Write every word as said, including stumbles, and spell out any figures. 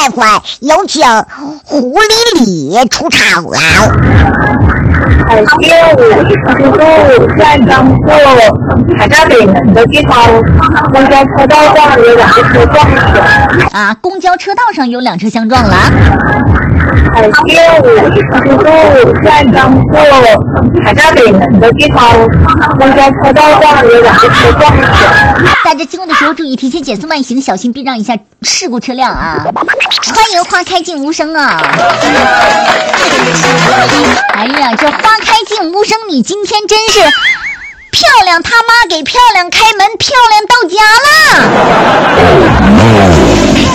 快快有请狐狸李出场了。 海街五十度站刚过海大北门的地方，公交车道上有两个车撞了。 啊，公交车道上有两车相撞了。 海街五十度站刚过海大北门的地方，公交车道上有两个车撞了。 大家经过的时候注意提前减速慢行，小心避让一下事故车辆啊！欢迎花开尽无声啊！哎呀，这花开尽无声，你今天真是漂亮他妈给漂亮开门，漂亮到家了！